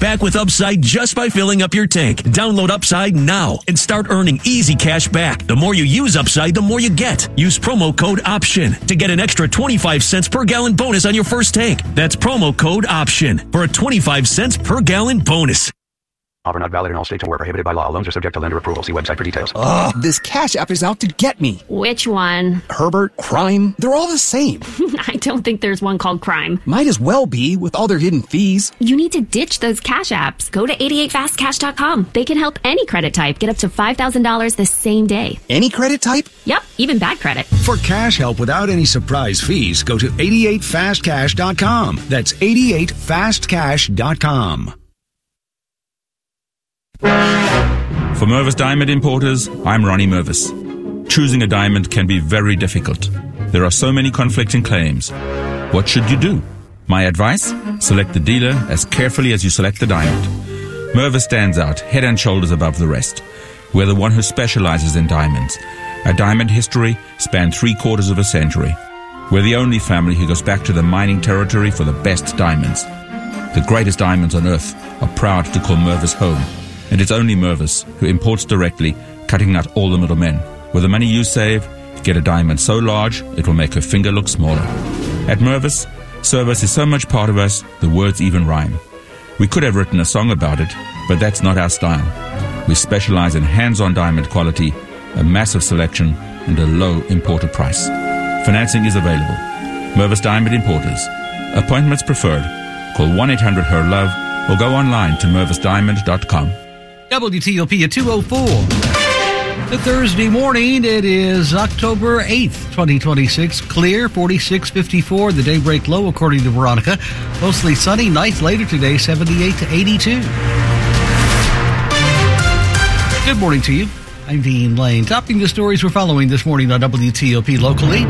back with Upside just by filling up your tank. Download Upside now and start earning easy cash back. The more you use Upside, the more you get. Use promo code OPTION to get an extra 25 cents per gallon bonus on your first tank. That's promo code OPTION for a 25 cents per gallon bonus. Offer not valid in all states and where prohibited by law. Loans are subject to lender approval. See website for details. Ugh, this Cash App is out to get me. Which one? Herbert, Crime, they're all the same. I don't think there's one called Crime. Might as well be with all their hidden fees. You need to ditch those Cash Apps. Go to 88fastcash.com. They can help any credit type get up to $5,000 the same day. Any credit type? Yep, even bad credit. For cash help without any surprise fees, go to 88fastcash.com. That's 88fastcash.com. For Mervis Diamond Importers, I'm Ronnie Mervis. Choosing a diamond can be very difficult. There are so many conflicting claims. What should you do? My advice? Select the dealer as carefully as you select the diamond. Mervis stands out head and shoulders above the rest. We're the one who specializes in diamonds. Our diamond history spanned 3/4 of a century. We're the only family who goes back to the mining territory for the best diamonds. The greatest diamonds on earth are proud to call Mervis home. And it's only Mervis who imports directly, cutting out all the middlemen. With the money you save, get a diamond so large it will make her finger look smaller. At Mervis, service is so much part of us, the words even rhyme. We could have written a song about it, but that's not our style. We specialize in hands-on diamond quality, a massive selection, and a low importer price. Financing is available. Mervis Diamond Importers. Appointments preferred. Call 1-800-HER-LOVE or go online to mervisdiamond.com. WTOP at 2:04. The Thursday morning, it is October 8th, 2026. Clear, 46.54. The daybreak low, according to Veronica. Mostly sunny. Nights later today, 78 to 82. Good morning to you. I'm Dean Lane. Topping the stories we're following this morning on WTOP locally.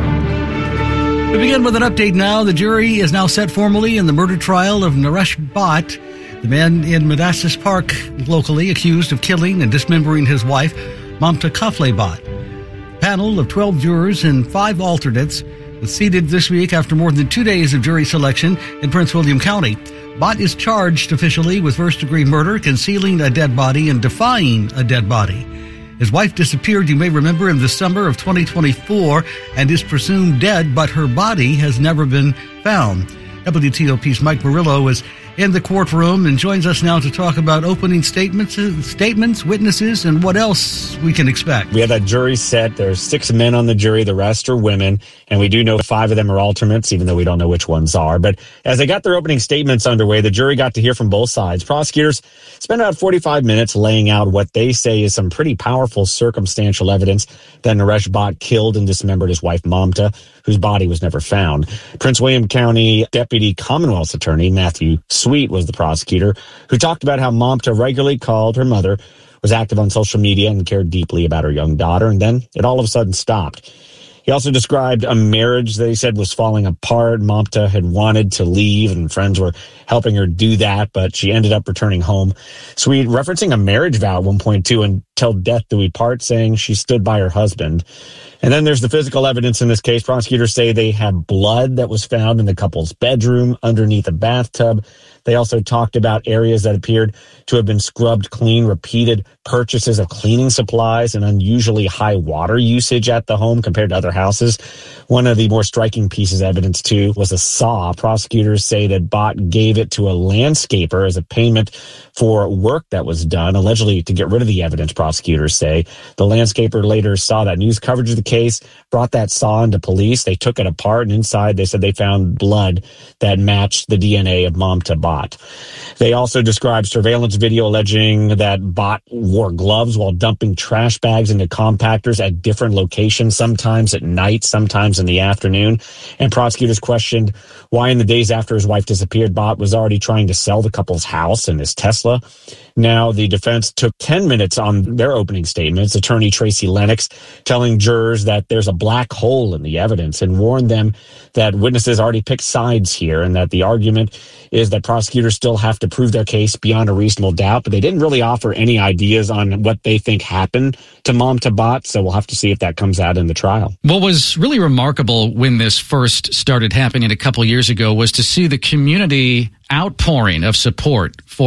We begin with an update now. The jury is now set formally in the murder trial of Naresh Bhatt, the man in Manassas Park, locally accused of killing and dismembering his wife, Mamta Kafle Bhatt. A panel of 12 jurors and 5 alternates was seated this week after more than 2 days of jury selection in Prince William County. Bhatt is charged officially with first-degree murder, concealing a dead body, and defying a dead body. His wife disappeared, you may remember, in the summer of 2024 and is presumed dead, but her body has never been found. WTOP's Mike Murillo is in the courtroom and joins us now to talk about opening statements, witnesses, and what else we can expect. We have that jury set. There's 6 men on the jury. The rest are women. And we do know 5 of them are alternates, even though we don't know which ones are. But as they got their opening statements underway, the jury got to hear from both sides. Prosecutors spent about 45 minutes laying out what they say is some pretty powerful circumstantial evidence that Naresh Bhatt killed and dismembered his wife, Mamta, whose body was never found. Prince William County Deputy Commonwealth's Attorney Matthew Sweet was the prosecutor, who talked about how Mamta regularly called her mother, was active on social media, and cared deeply about her young daughter, and then it all of a sudden stopped. He also described a marriage that he said was falling apart. Mamta had wanted to leave, and friends were helping her do that, but she ended up returning home. Sweet referencing a marriage vow at one point, too, until death do we part, saying she stood by her husband. And then there's the physical evidence in this case. Prosecutors say they have blood that was found in the couple's bedroom underneath a bathtub. They also talked about areas that appeared to have been scrubbed clean, repeated purchases of cleaning supplies, and unusually high water usage at the home compared to other houses. One of the more striking pieces of evidence, too, was a saw. Prosecutors say that Bhatt gave it to a landscaper as a payment for work that was done, allegedly to get rid of the evidence, prosecutors say. The landscaper later saw that news coverage of the case, brought that saw into police. They took it apart, and inside they said they found blood that matched the DNA of Mamta Bhatt. They also described surveillance video alleging that Bhatt wore gloves while dumping trash bags into compactors at different locations, sometimes at night, sometimes in the afternoon. And prosecutors questioned why in the days after his wife disappeared, Bhatt was already trying to sell the couple's house and his Tesla. Now, the defense took 10 minutes on their opening statements. Attorney Tracy Lennox telling jurors that there's a black hole in the evidence and warned them that witnesses already picked sides here and that the argument is that prosecutors still have to prove their case beyond a reasonable doubt. But they didn't really offer any ideas on what they think happened to Mamta Bhatt, so we'll have to see if that comes out in the trial. What was really remarkable when this first started happening a couple years ago was to see the community outpouring of support for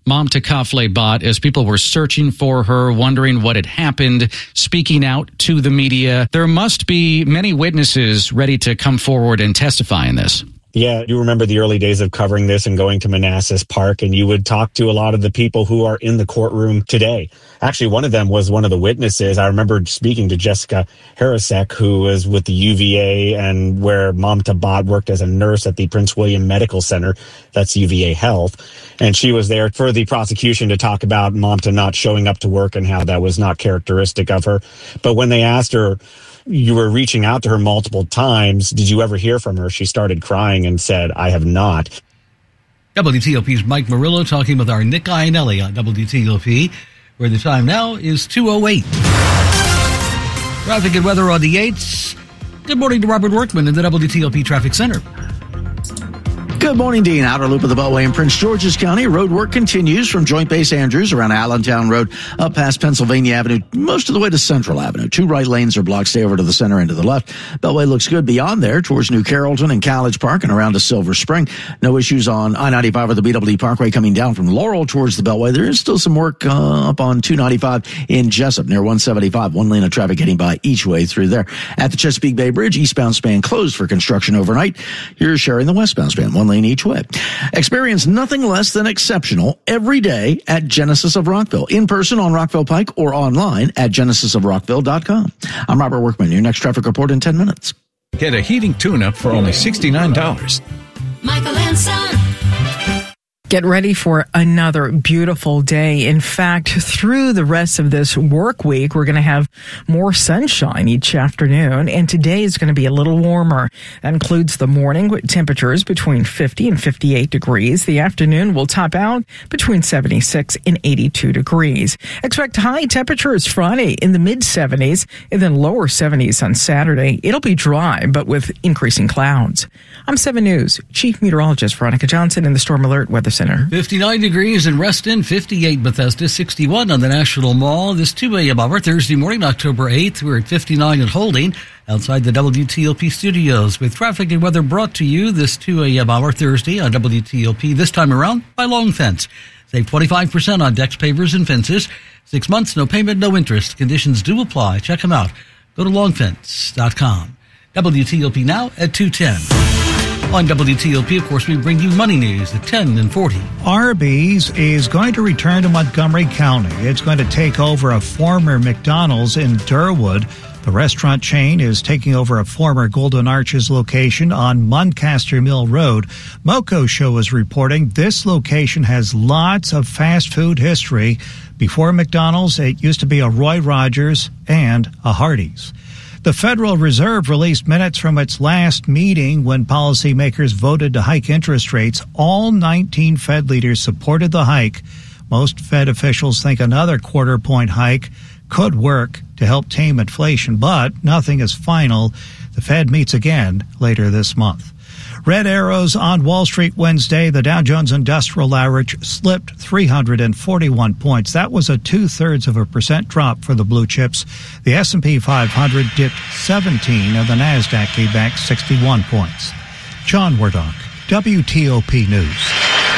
Mamta Kafle bot as people were searching for her, wondering what had happened, speaking out to the media. There must be many witnesses ready to come forward and testify in this. Yeah, you remember the early days of covering this and going to Manassas Park, and you would talk to a lot of the people who are in the courtroom today. Actually, one of them was one of the witnesses. I remember speaking to Jessica Harasek, who was with the UVA and where Mamta Bot worked as a nurse at the Prince William Medical Center. That's UVA Health. And she was there for the prosecution to talk about Mamta not showing up to work and how that was not characteristic of her. But when they asked her, you were reaching out to her multiple times, did you ever hear from her? She started crying and said, I have not. WTOP's Mike Murillo talking with our Nick Iannelli on WTOP, where the time now is 2:08. Traffic and weather on the 8s. Good morning to Robert Workman in the WTOP Traffic Center. Good morning, Dean. Outer loop of the Beltway in Prince George's County. Road work continues from Joint Base Andrews around Allentown Road up past Pennsylvania Avenue, most of the way to Central Avenue. 2 right lanes are blocked. Stay over to the center and to the left. Beltway looks good beyond there towards New Carrollton and College Park and around to Silver Spring. No issues on I-95 or the BWD Parkway coming down from Laurel towards the Beltway. There is still some work up on 295 in Jessup near 175. 1 lane of traffic getting by each way through there. At the Chesapeake Bay Bridge, eastbound span closed for construction overnight. You're sharing the westbound span, 1 lane each way. Experience nothing less than exceptional every day at Genesis of Rockville. In person on Rockville Pike or online at genesisofrockville.com. I'm Robert Workman. Your next traffic report in 10 minutes. Get a heating tune-up for only $69. Michael and Son. Get ready for another beautiful day. In fact, through the rest of this work week, we're going to have more sunshine each afternoon, and today is going to be a little warmer. That includes the morning with temperatures between 50 and 58 degrees. The afternoon will top out between 76 and 82 degrees. Expect high temperatures Friday in the mid-70s and then lower 70s on Saturday. It'll be dry, but with increasing clouds. I'm 7 News Chief Meteorologist Veronica Johnson in the Storm Alert Weather Center. 59 degrees in Reston, 58 Bethesda, 61 on the National Mall. This 2 a.m. hour, Thursday morning, October 8th. We're at 59 and holding outside the WTOP studios with traffic and weather brought to you this 2 a.m. hour, Thursday on WTOP, this time around by Long Fence. Save 25% on decks, pavers, and fences. 6 months, no payment, no interest. Conditions do apply. Check them out. Go to longfence.com. WTOP now at 2:10. On WTOP, of course, we bring you money news at 10 and 40. Arby's is going to return to Montgomery County. It's going to take over a former McDonald's in Durwood. The restaurant chain is taking over a former Golden Arches location on Muncaster Mill Road. Moco Show is reporting this location has lots of fast food history. Before McDonald's, it used to be a Roy Rogers and a Hardee's. The Federal Reserve released minutes from its last meeting when policymakers voted to hike interest rates. All 19 Fed leaders supported the hike. Most Fed officials think another quarter-point hike could work to help tame inflation, but nothing is final. The Fed meets again later this month. Red arrows on Wall Street Wednesday. The Dow Jones Industrial Average slipped 341 points. That was a 0.2% drop for the blue chips. The S&P 500 dipped 17 and the NASDAQ gave back 61 points. John Wardock, WTOP News.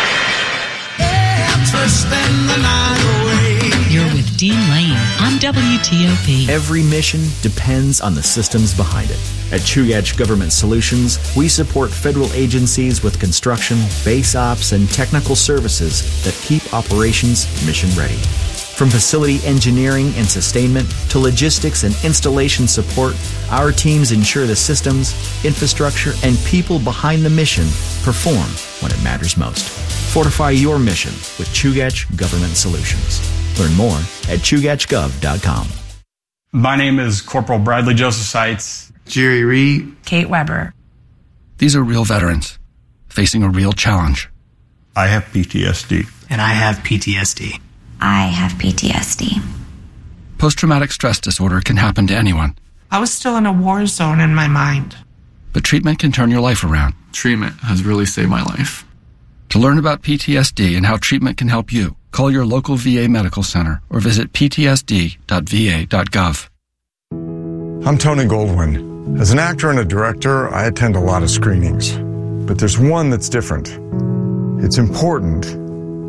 You're with Dean Lane on WTOP. Every mission depends on the systems behind it. At Chugach Government Solutions, we support federal agencies with construction, base ops, and technical services that keep operations mission ready. From facility engineering and sustainment to logistics and installation support, our teams ensure the systems, infrastructure, and people behind the mission perform when it matters most. Fortify your mission with Chugach Government Solutions. Learn more at chugachgov.com. My name is Corporal Bradley Joseph Seitz. Jerry Reed. Kate Weber. These are real veterans facing a real challenge. I have PTSD. And I have PTSD. I have PTSD. Post-traumatic stress disorder can happen to anyone. I was still in a war zone in my mind. But treatment can turn your life around. Treatment has really saved my life. To learn about PTSD and how treatment can help you, call your local VA medical center or visit ptsd.va.gov. I'm Tony Goldwyn. As an actor and a director, I attend a lot of screenings. But there's one that's different. It's important,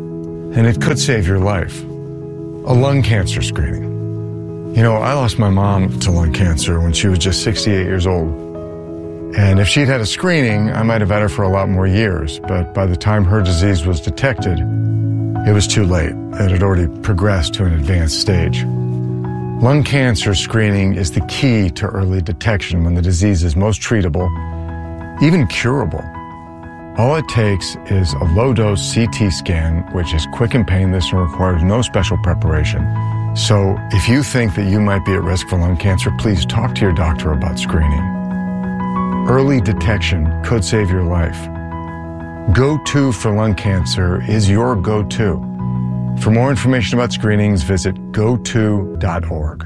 and it could save your life. A lung cancer screening. You know, I lost my mom to lung cancer when she was just 68 years old. And if she'd had a screening, I might have had her for a lot more years. But by the time her disease was detected, it was too late. It had already progressed to an advanced stage. Lung cancer screening is the key to early detection when the disease is most treatable, even curable. All it takes is a low-dose CT scan, which is quick and painless and requires no special preparation. So if you think that you might be at risk for lung cancer, please talk to your doctor about screening. Early detection could save your life. Go-To for lung cancer is your go-to. For more information about screenings, visit goto.org.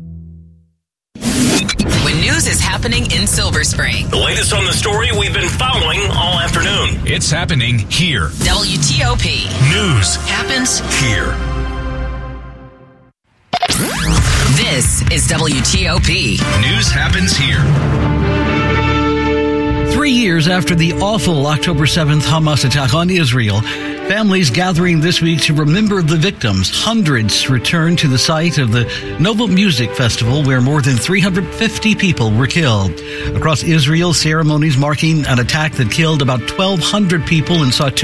When news is happening in Silver Spring. The latest on the story we've been following all afternoon. It's happening here. WTOP. News happens here. This is WTOP. News happens here. 3 years after the awful October 7th Hamas attack on Israel, families gathering this week to remember the victims. Hundreds returned to the site of the Nova Music Festival, where more than 350 people were killed. Across Israel, ceremonies marking an attack that killed about 1,200 people and saw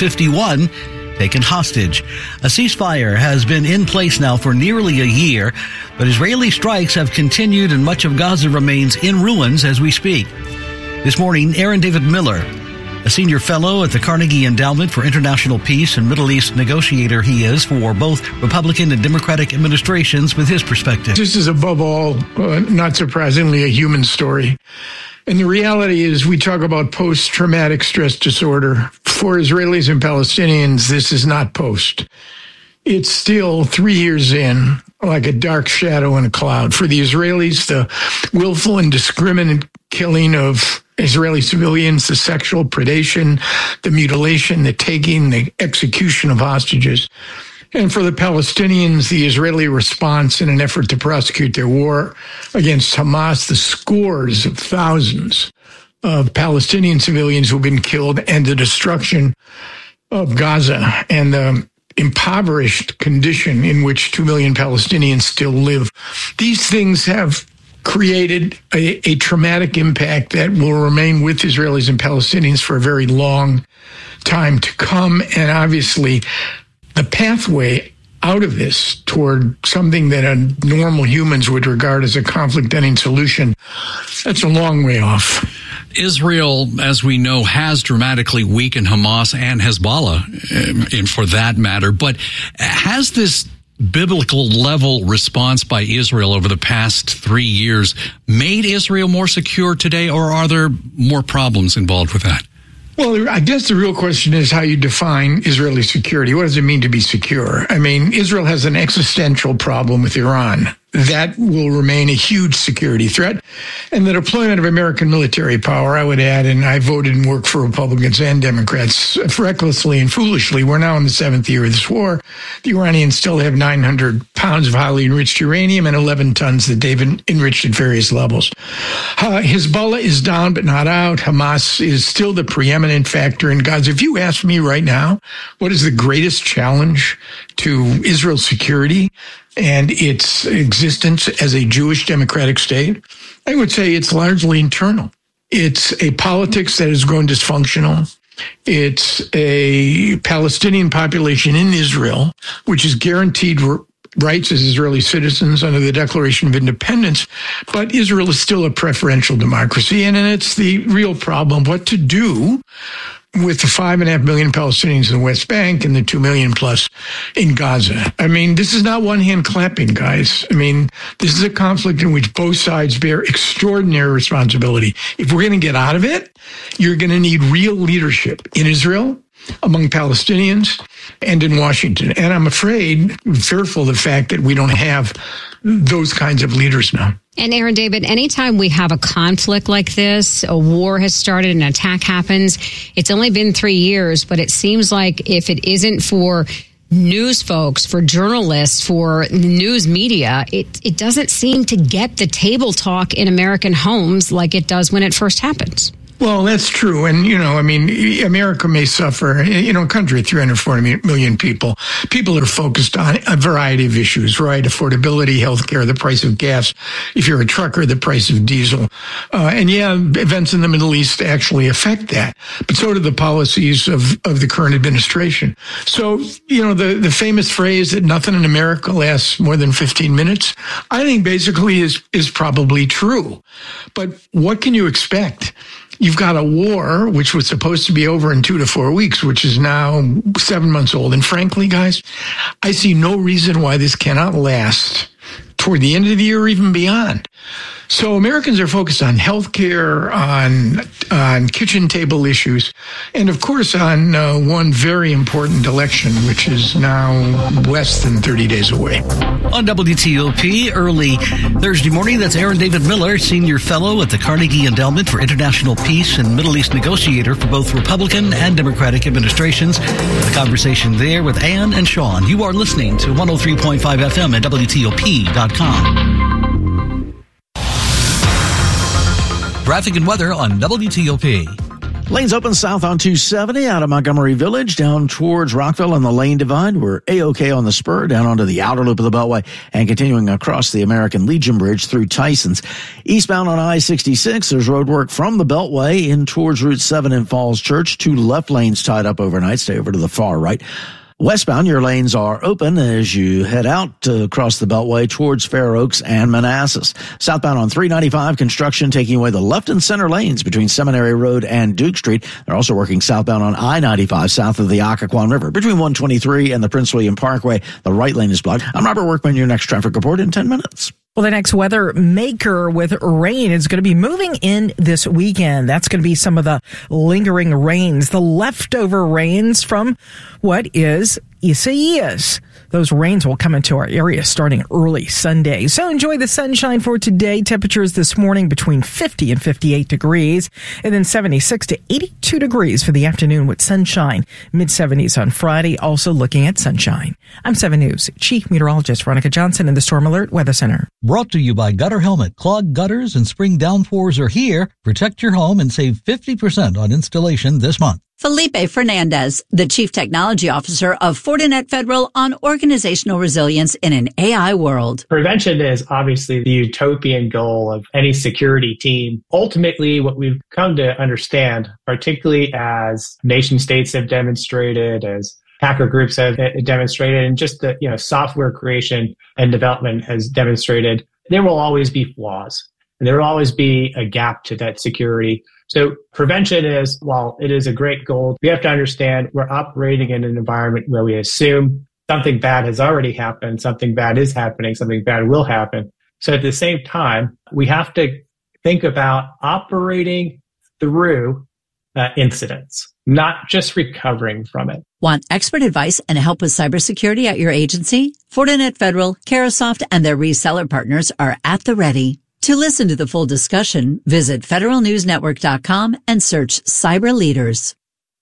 251 taken hostage. A ceasefire has been in place now for nearly a year, but Israeli strikes have continued and much of Gaza remains in ruins as we speak. This morning, Aaron David Miller, a senior fellow at the Carnegie Endowment for International Peace and Middle East negotiator he is for both Republican and Democratic administrations, with his perspective. This is above all, not surprisingly, a human story. And the reality is we talk about post-traumatic stress disorder. For Israelis and Palestinians, this is not post. It's still 3 years in, like a dark shadow in a cloud. For the Israelis, the willful and discriminate killing of Israeli civilians, the sexual predation, the mutilation, the taking, the execution of hostages. And for the Palestinians, the Israeli response in an effort to prosecute their war against Hamas, the scores of thousands of Palestinian civilians who've been killed, and the destruction of Gaza and the impoverished condition in which 2 million Palestinians still live. These things have created a traumatic impact that will remain with Israelis and Palestinians for a very long time to come. And obviously, the pathway out of this toward something that normal humans would regard as a conflict-ending solution, that's a long way off. Israel, as we know, has dramatically weakened Hamas and Hezbollah, for that matter. But has this biblical level response by Israel over the past 3 years made Israel more secure today, or are there more problems involved with that? Well, I guess the real question is how you define Israeli security. What does it mean to be secure? I mean, Israel has an existential problem with Iran. That will remain a huge security threat. And the deployment of American military power, I would add, and I voted and worked for Republicans and Democrats recklessly and foolishly. We're now in the 7th year of this war. The Iranians still have 900 pounds of highly enriched uranium and 11 tons that they've enriched at various levels. Hezbollah is down but not out. Hamas is still the preeminent factor in Gaza. If you ask me right now, what is the greatest challenge to Israel's security and its existence as a Jewish democratic state, I would say it's largely internal. It's a politics that has grown dysfunctional. It's a Palestinian population in Israel, which is guaranteed rights as Israeli citizens under the Declaration of Independence, but Israel is still a preferential democracy, and it's the real problem, what to do with the 5.5 million Palestinians in the West Bank and the 2 million plus in Gaza. I mean, this is not one-hand clapping, guys. I mean, this is a conflict in which both sides bear extraordinary responsibility. If we're going to get out of it, you're going to need real leadership in Israel, among Palestinians, and in Washington. And I'm afraid, fearful of the fact that we don't have those kinds of leaders now. And Aaron David, anytime we have a conflict like this, a war has started, an attack happens, it's only been 3 years, but it seems like if it isn't for news folks, for journalists, for news media, it doesn't seem to get the table talk in American homes like it does when it first happens. Well, that's true. And, America may suffer, a country of 340 million people. People are focused on a variety of issues, right? Affordability, healthcare, the price of gas. If you're a trucker, the price of diesel. Events in the Middle East actually affect that. But so do the policies of the current administration. So, the famous phrase that nothing in America lasts more than 15 minutes, I think basically is probably true. But what can you expect? You've got a war, which was supposed to be over in 2 to 4 weeks, which is now 7 months old. And frankly, guys, I see no reason why this cannot last toward the end of the year or even beyond. So Americans are focused on healthcare, on kitchen table issues, and of course on one very important election, which is now less than 30 days away. On WTOP, early Thursday morning, that's Aaron David Miller, Senior Fellow at the Carnegie Endowment for International Peace and Middle East Negotiator for both Republican and Democratic administrations. The conversation there with Ann and Sean. You are listening to 103.5 FM at WTOP.com. Traffic and weather on WTOP. Lanes open south on 270 out of Montgomery Village down towards Rockville on the lane divide. We're A-OK on the spur down onto the outer loop of the Beltway and continuing across the American Legion Bridge through Tysons. Eastbound on I-66, there's road work from the Beltway in towards Route 7 in Falls Church. 2 left lanes tied up overnight. Stay over to the far right. Westbound, your lanes are open as you head out across the Beltway towards Fair Oaks and Manassas. Southbound on 395, construction taking away the left and center lanes between Seminary Road and Duke Street. They're also working southbound on I-95 south of the Occoquan River. Between 123 and the Prince William Parkway, the right lane is blocked. I'm Robert Workman, your next traffic report in 10 minutes. Well, the next weather maker with rain is going to be moving in this weekend. That's going to be some of the lingering rains, the leftover rains from what is Isaias. Those rains will come into our area starting early Sunday. So enjoy the sunshine for today. Temperatures this morning between 50 and 58 degrees, and then 76 to 82 degrees for the afternoon with sunshine. Mid-70s on Friday, also looking at sunshine. I'm 7 News Chief Meteorologist Veronica Johnson in the Storm Alert Weather Center. Brought to you by Gutter Helmet. Clogged gutters and spring downpours are here. Protect your home and save 50% on installation this month. Felipe Fernandez, the Chief Technology Officer of Fortinet Federal on organizational resilience in an AI world. Prevention is obviously the utopian goal of any security team. Ultimately, what we've come to understand, particularly as nation states have demonstrated, as hacker groups have demonstrated, and just the software creation and development has demonstrated, there will always be flaws. And there will always be a gap to that security. So prevention is, while it is a great goal, we have to understand we're operating in an environment where we assume something bad has already happened, something bad is happening, something bad will happen. So at the same time, we have to think about operating through incidents, not just recovering from it. Want expert advice and help with cybersecurity at your agency? Fortinet Federal, Carahsoft, and their reseller partners are at the ready. To listen to the full discussion, visit federalnewsnetwork.com and search Cyber Leaders.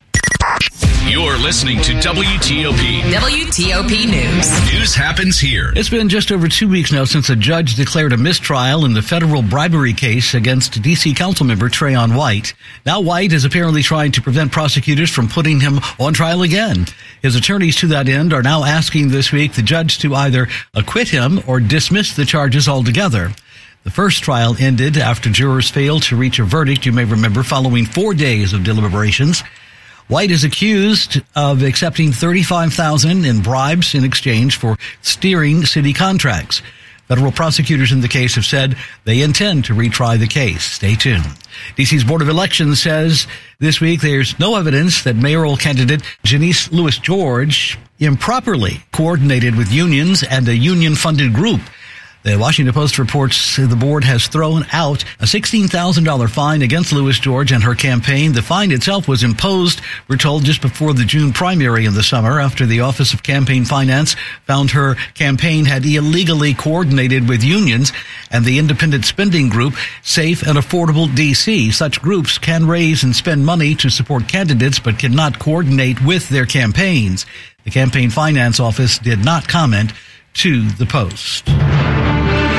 You're listening to WTOP. WTOP News. News happens here. It's been just over 2 weeks now since a judge declared a mistrial in the federal bribery case against D.C. Councilmember Trayon White. Now White is apparently trying to prevent prosecutors from putting him on trial again. His attorneys to that end are now asking this week the judge to either acquit him or dismiss the charges altogether. The first trial ended after jurors failed to reach a verdict, you may remember, following 4 days of deliberations. White is accused of accepting $35,000 in bribes in exchange for steering city contracts. Federal prosecutors in the case have said they intend to retry the case. Stay tuned. D.C.'s Board of Elections says this week there's no evidence that mayoral candidate Janice Lewis George improperly coordinated with unions and a union-funded group. The Washington Post reports the board has thrown out a $16,000 fine against Lewis George and her campaign. The fine itself was imposed, we're told, just before the June primary in the summer after the Office of Campaign Finance found her campaign had illegally coordinated with unions and the independent spending group Safe and Affordable DC. Such groups can raise and spend money to support candidates but cannot coordinate with their campaigns. The Campaign Finance Office did not comment to the Post.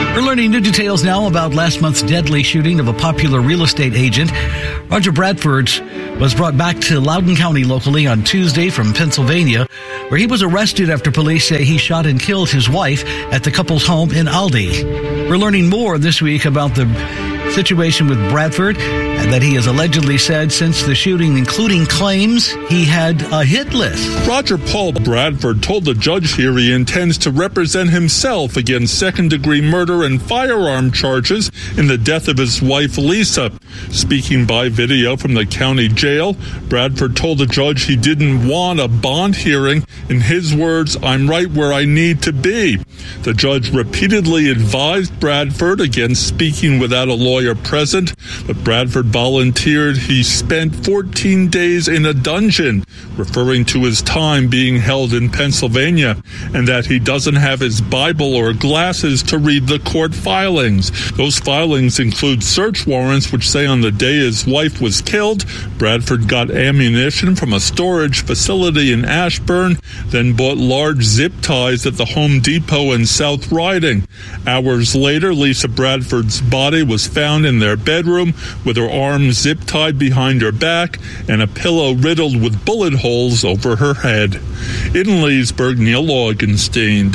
We're learning new details now about last month's deadly shooting of a popular real estate agent. Roger Bradford was brought back to Loudoun County locally on Tuesday from Pennsylvania, where he was arrested after police say he shot and killed his wife at the couple's home in Aldi. We're learning more this week about the situation with Bradford and that he has allegedly said since the shooting, including claims he had a hit list. Roger Paul Bradford told the judge here he intends to represent himself against second-degree murder and firearm charges in the death of his wife, Lisa. Speaking by video from the county jail, Bradford told the judge he didn't want a bond hearing. In his words, "I'm right where I need to be." The judge repeatedly advised Bradford against speaking without a lawyer present, but Bradford volunteered he spent 14 days in a dungeon, referring to his time being held in Pennsylvania, and that he doesn't have his Bible or glasses to read the court filings. Those filings include search warrants which say on the day his wife was killed, Bradford got ammunition from a storage facility in Ashburn, then bought large zip ties at the Home Depot in South Riding. Hours later, Lisa Bradford's body was found in their bedroom with her arms zip-tied behind her back and a pillow riddled with bullet holes over her head. In Leesburg, Neil Augenstein,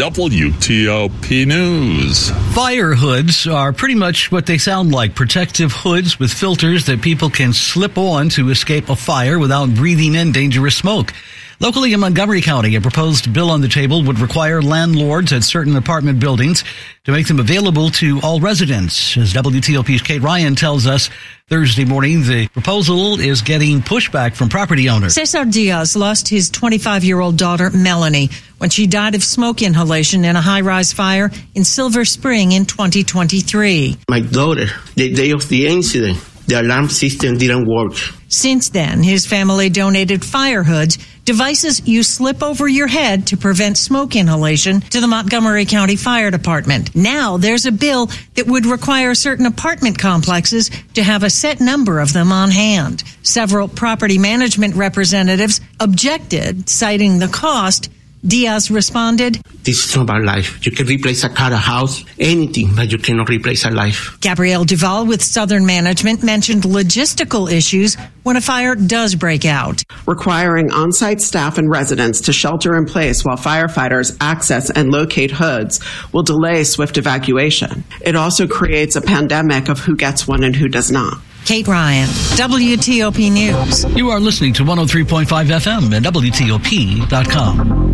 WTOP News. Fire hoods are pretty much what they sound like, protective hoods with filters that people can slip on to escape a fire without breathing in dangerous smoke. Locally in Montgomery County, a proposed bill on the table would require landlords at certain apartment buildings to make them available to all residents. As WTOP's Kate Ryan tells us Thursday morning, the proposal is getting pushback from property owners. Cesar Diaz lost his 25-year-old daughter, Melanie, when she died of smoke inhalation in a high-rise fire in Silver Spring in 2023. My daughter, the day of the incident, the alarm system didn't work. Since then, his family donated fire hoods, devices you slip over your head to prevent smoke inhalation, to the Montgomery County Fire Department. Now there's a bill that would require certain apartment complexes to have a set number of them on hand. Several property management representatives objected, citing the cost. Diaz responded, "This is not about life. You can replace a car, a house, anything, but you cannot replace a life." Gabrielle Duval with Southern Management mentioned logistical issues when a fire does break out. Requiring on-site staff and residents to shelter in place while firefighters access and locate hoods will delay swift evacuation. It also creates a pandemic of who gets one and who does not. Kate Ryan, WTOP News. You are listening to 103.5 FM and WTOP.com.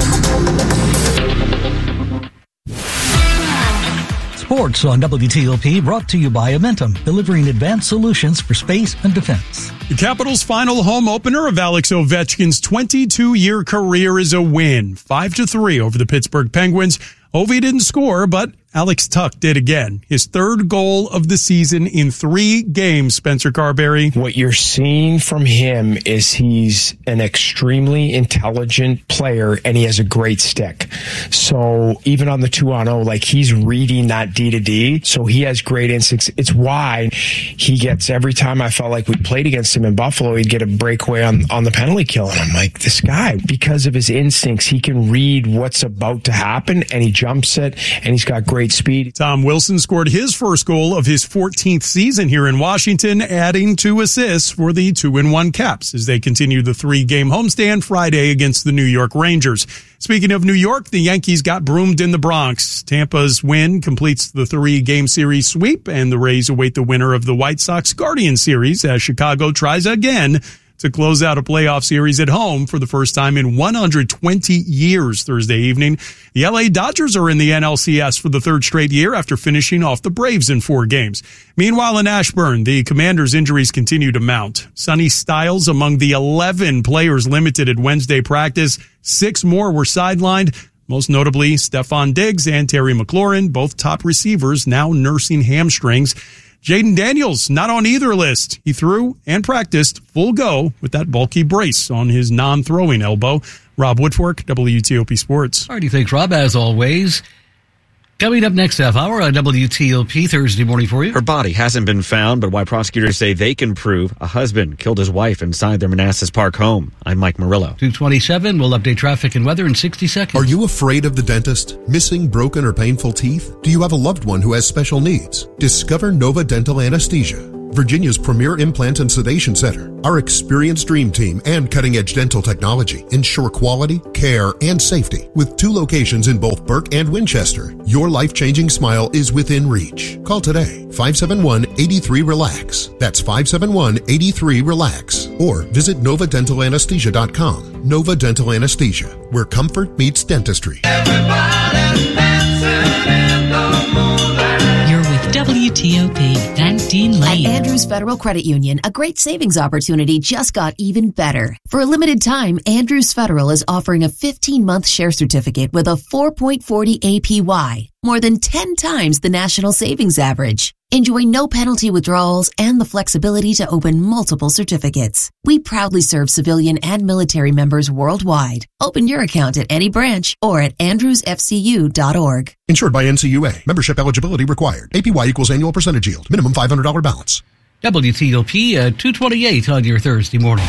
Sports on WTOP, brought to you by Amentum, delivering advanced solutions for space and defense. The Capitals' final home opener of Alex Ovechkin's 22-year career is a win, 5-3 over the Pittsburgh Penguins. Ovi didn't score, but Alex Tuch did again. His third goal of the season in 3 games, Spencer Carberry. What you're seeing from him is he's an extremely intelligent player, and he has a great stick. So even on the 2-on-0, like, he's reading that D-to-D, so he has great instincts. It's why he gets, every time I felt like we played against him in Buffalo, he'd get a breakaway on the penalty kill. And I'm like, this guy, because of his instincts, he can read what's about to happen, and he jumps it, and he's got great speed. Tom Wilson scored his first goal of his 14th season here in Washington, adding 2 assists for the 2-1 Caps as they continue the 3-game homestand Friday against the New York Rangers. Speaking of New York, the Yankees got broomed in the Bronx. Tampa's win completes the 3-game series sweep, and the Rays await the winner of the White Sox-Guardians series as Chicago tries again to close out a playoff series at home for the first time in 120 years Thursday evening. The LA Dodgers are in the NLCS for the 3rd straight year after finishing off the Braves in 4 games. Meanwhile, in Ashburn, the Commanders' injuries continue to mount. Sonny Styles among the 11 players limited at Wednesday practice. 6 more were sidelined. Most notably, Stephon Diggs and Terry McLaurin, both top receivers, now nursing hamstrings. Jaden Daniels, not on either list. He threw and practiced full go with that bulky brace on his non-throwing elbow. Rob Woodfork, WTOP Sports. All right, thanks, Rob, as always. Coming up next half hour on WTOP Thursday morning for you. Her body hasn't been found, but why prosecutors say they can prove a husband killed his wife inside their Manassas Park home. I'm Mike Murillo. 2:27. We'll update traffic and weather in 60 seconds. Are you afraid of the dentist? Missing, broken, or painful teeth? Do you have a loved one who has special needs? Discover Nova Dental Anesthesia, Virginia's premier implant and sedation center. Our experienced dream team and cutting-edge dental technology ensure quality, care, and safety. With 2 locations in both Burke and Winchester, your life-changing smile is within reach. Call today, 571-83-RELAX. That's 571-83-RELAX. Or visit NovaDentalAnesthesia.com. Nova Dental Anesthesia, where comfort meets dentistry. WTOP, and Dean Lane. At Andrews Federal Credit Union, a great savings opportunity just got even better. For a limited time, Andrews Federal is offering a 15-month share certificate with a 4.40 APY, more than 10 times the national savings average. Enjoy no penalty withdrawals and the flexibility to open multiple certificates. We proudly serve civilian and military members worldwide. Open your account at any branch or at andrewsfcu.org. Insured by NCUA. Membership eligibility required. APY equals annual percentage yield. Minimum $500 balance. WTOP at 2:28 on your Thursday morning.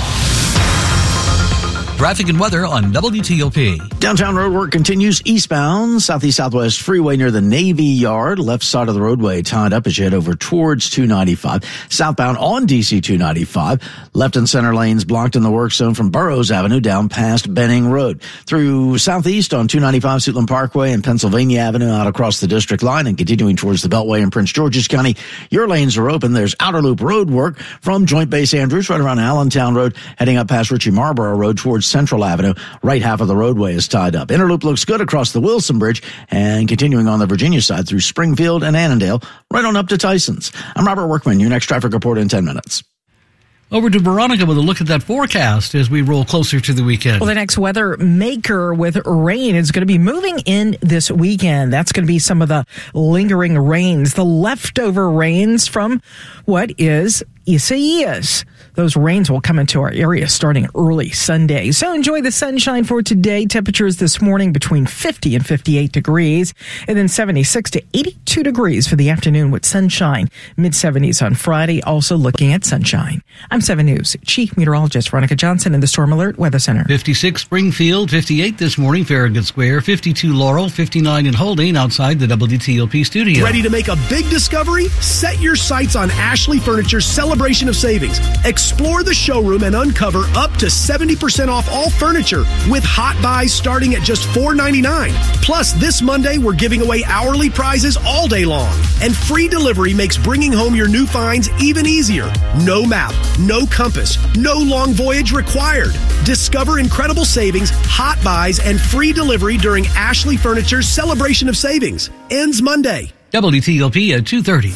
Traffic and weather on WTOP. Downtown road work continues eastbound, southeast-southwest freeway near the Navy Yard. Left side of the roadway tied up as you head over towards 295. Southbound on DC 295. Left and center lanes blocked in the work zone from Burroughs Avenue down past Benning Road. Through southeast on 295 Suitland Parkway and Pennsylvania Avenue out across the district line and continuing towards the Beltway in Prince George's County. Your lanes are open. There's outer loop road work from Joint Base Andrews right around Allentown Road heading up past Ritchie Marlboro Road towards Central Avenue. Right half of the roadway is tied up. Interloop looks good across the Wilson Bridge and continuing on the Virginia side through Springfield and Annandale, right on up to Tysons. I'm Robert Workman, your next traffic report in 10 minutes. Over to Veronica with a look at that forecast as we roll closer to the weekend. Well, the next weather maker with rain is going to be moving in this weekend. That's going to be some of the lingering rains, the leftover rains from what is Isaias. Those rains will come into our area starting early Sunday. So enjoy the sunshine for today. Temperatures this morning between 50 and 58 degrees, and then 76 to 82 degrees for the afternoon with sunshine. Mid-70s on Friday, also looking at sunshine. I'm 7 News Chief Meteorologist Veronica Johnson in the Storm Alert Weather Center. 56 Springfield, 58 this morning, Farragut Square, 52 Laurel, 59 in Holding outside the WTOP studio. Ready to make a big discovery? Set your sights on Ashley Furniture's Celebration of Savings. Explore the showroom and uncover up to 70% off all furniture with hot buys starting at just $4.99. Plus, this Monday, we're giving away hourly prizes all day long. And free delivery makes bringing home your new finds even easier. No map, no compass, no long voyage required. Discover incredible savings, hot buys, and free delivery during Ashley Furniture's Celebration of Savings. Ends Monday. WTOP at 2:30.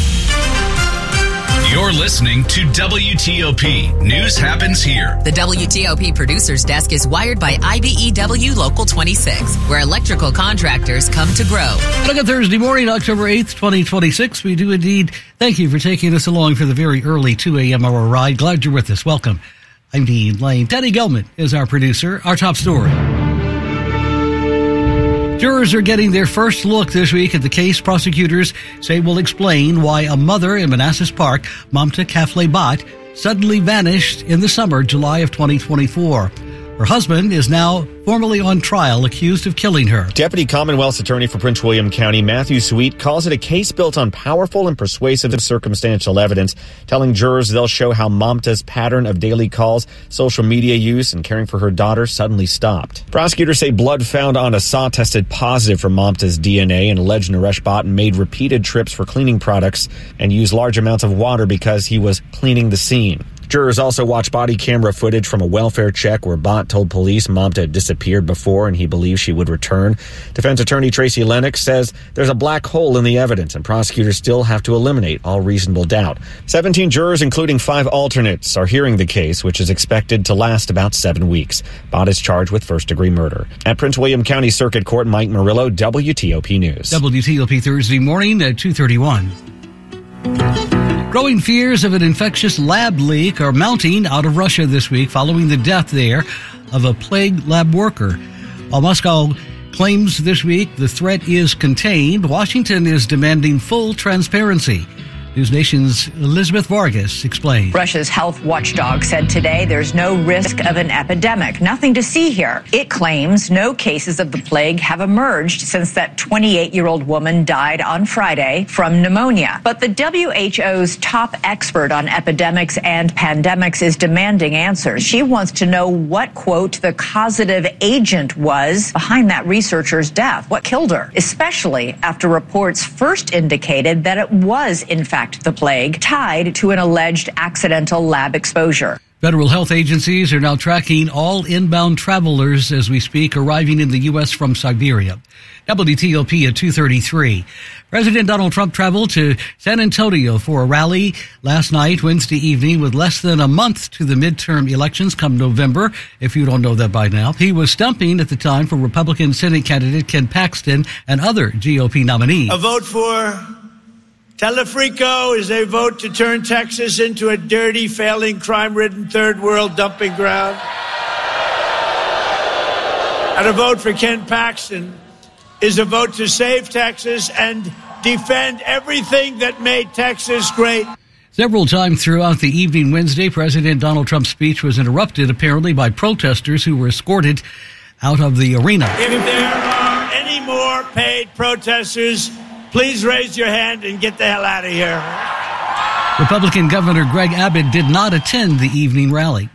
You're listening to WTOP. News happens here. The WTOP producer's desk is wired by IBEW Local 26, where electrical contractors come to grow. Look at Thursday morning, October 8th, 2026. We do indeed thank you for taking us along for the very early 2 a.m. hour ride. Glad you're with us. Welcome. I'm Dean Lane. Teddy Gelman is our producer. Our top story. Jurors are getting their first look this week at the case prosecutors say will explain why a mother in Manassas Park, Mamta Kafle-Bat, suddenly vanished in the summer, July of 2024. Her husband is now formally on trial, accused of killing her. Deputy Commonwealth's Attorney for Prince William County, Matthew Sweet, calls it a case built on powerful and persuasive circumstantial evidence, telling jurors they'll show how Mamta's pattern of daily calls, social media use, and caring for her daughter suddenly stopped. Prosecutors say blood found on Asa tested positive for Mamta's DNA, and alleged Naresh Bhat made repeated trips for cleaning products and used large amounts of water because he was cleaning the scene. Jurors also watched body camera footage from a welfare check where Bhat told police Mamta had disappeared before and he believed she would return. Defense attorney Tracy Lennox says there's a black hole in the evidence and prosecutors still have to eliminate all reasonable doubt. 17 jurors, including 5 alternates, are hearing the case, which is expected to last about 7 weeks. Bhat is charged with first-degree murder. At Prince William County Circuit Court, Mike Murillo, WTOP News. WTOP Thursday morning at 2:31. Growing fears of an infectious lab leak are mounting out of Russia this week following the death there of a plague lab worker. While Moscow claims this week the threat is contained. Washington is demanding full transparency. News Nation's Elizabeth Vargas explains. Russia's health watchdog said today there's no risk of an epidemic. Nothing to see here. It claims no cases of the plague have emerged since that 28-year-old woman died on Friday from pneumonia. But the WHO's top expert on epidemics and pandemics is demanding answers. She wants to know what, quote, the causative agent was behind that researcher's death. What killed her? Especially after reports first indicated that it was, in fact, the plague, tied to an alleged accidental lab exposure. Federal health agencies are now tracking all inbound travelers as we speak, arriving in the U.S. from Siberia. WTOP at 2:33. President Donald Trump traveled to San Antonio for a rally last night, Wednesday evening, with less than a month to the midterm elections come November. If you don't know that by now, he was stumping at the time for Republican Senate candidate Ken Paxton and other GOP nominees. A vote for Telefrico is a vote to turn Texas into a dirty, failing, crime-ridden third world dumping ground. And a vote for Ken Paxton is a vote to save Texas and defend everything that made Texas great. Several times throughout the evening Wednesday, President Donald Trump's speech was interrupted, apparently by protesters who were escorted out of the arena. If there are any more paid protesters, please raise your hand and get the hell out of here. Republican Governor Greg Abbott did not attend the evening rally.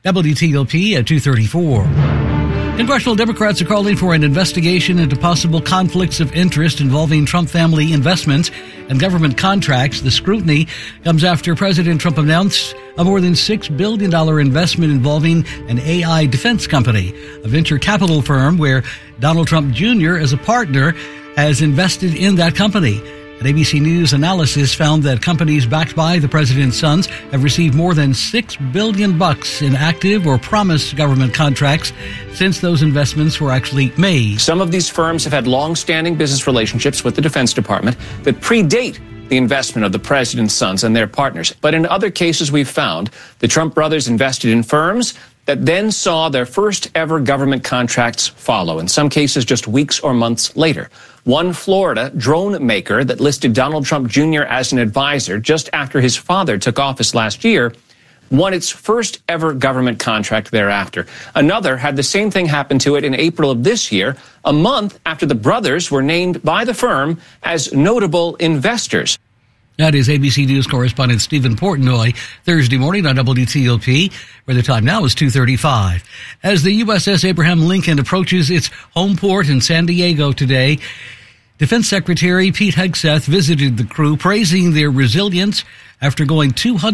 WTOP at 2:34. Congressional Democrats are calling for an investigation into possible conflicts of interest involving Trump family investments and government contracts. The scrutiny comes after President Trump announced a more than $6 billion investment involving an AI defense company, a venture capital firm where Donald Trump Jr. as a partner has invested in that company. An ABC News analysis found that companies backed by the president's sons have received more than $6 billion in active or promised government contracts since those investments were actually made. Some of these firms have had long-standing business relationships with the Defense Department that predate the investment of the president's sons and their partners. But in other cases we've found, the Trump brothers invested in firms that then saw their first ever government contracts follow, in some cases just weeks or months later. One Florida drone maker that listed Donald Trump Jr. as an advisor just after his father took office last year won its first ever government contract thereafter. Another had the same thing happen to it in April of this year, a month after the brothers were named by the firm as notable investors. That is ABC News correspondent Stephen Portnoy, Thursday morning on WTOP, where the time now is 2:35. As the USS Abraham Lincoln approaches its home port in San Diego today, Defense Secretary Pete Hegseth visited the crew, praising their resilience after going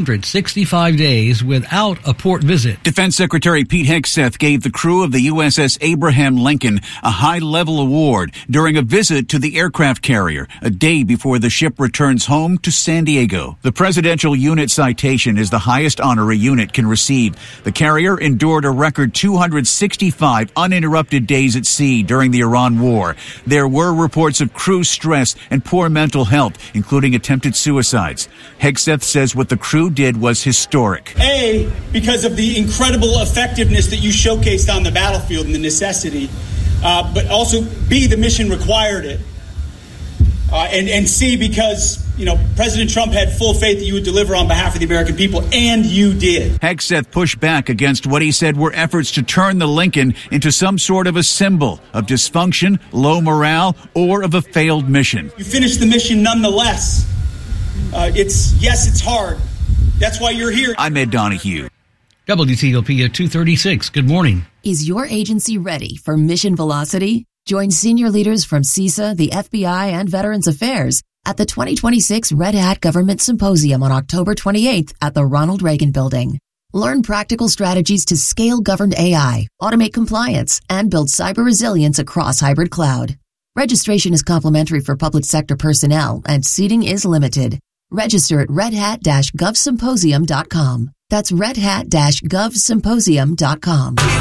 265 days without a port visit. Defense Secretary Pete Hegseth gave the crew of the USS Abraham Lincoln a high-level award during a visit to the aircraft carrier, a day before the ship returns home to San Diego. The Presidential Unit Citation is the highest honor a unit can receive. The carrier endured a record 265 uninterrupted days at sea during the Iran War. There were reports of crew stress and poor mental health, including attempted suicides. Hegseth says what the crew did was historic. A, because of the incredible effectiveness that you showcased on the battlefield and the necessity, but also B, the mission required it. And C, because, President Trump had full faith that you would deliver on behalf of the American people, and you did. Hegseth pushed back against what he said were efforts to turn the Lincoln into some sort of a symbol of dysfunction, low morale, or of a failed mission. You finished the mission nonetheless. It's hard. That's why you're here. I'm Ed Donahue. WTOP at 2:36. Good morning. Is your agency ready for mission velocity? Join senior leaders from CISA, the FBI, and Veterans Affairs at the 2026 Red Hat Government Symposium on October 28th at the Ronald Reagan Building. Learn practical strategies to scale governed AI, automate compliance, and build cyber resilience across hybrid cloud. Registration is complimentary for public sector personnel, and seating is limited. Register at redhat-govsymposium.com. That's redhat-govsymposium.com.